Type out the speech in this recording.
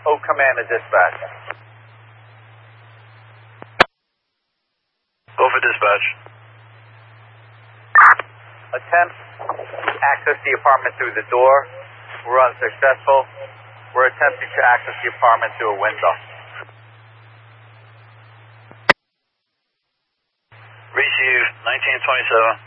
O command to dispatch. Go for dispatch. Attempts to access the apartment through the door were unsuccessful. We're attempting to access the apartment through a window. Receive 1927.